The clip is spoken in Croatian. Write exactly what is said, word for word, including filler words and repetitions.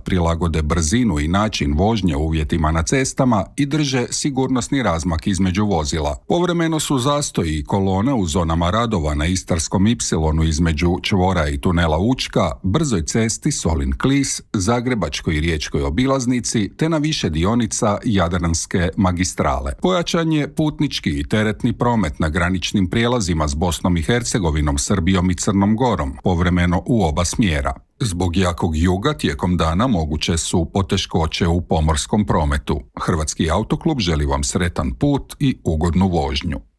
prilagode brzinu i način vožnje uvjetima na cestama i drže sigurnosni razmak između vozila. Povremeno su zastoji i kolone u zonama radova na Istarskom ipsilonu između čvora i tunela Učka, brzoj cesti Solin-Klis, Zagrebačkoj i Riječkoj obilaznici te na više dionica Jadranske magistrale. Pojačan je putnički i teretni promet na graničnim prijelazima s Bosnom i Hercegovinom, Srbijom i Crnom Gorom, povremeno u oba smjera. Zbog jakog juga tijekom dana moguće su poteškoće u pomorskom prometu. Hrvatski autoklub želi vam sretan put i ugodnu vožnju.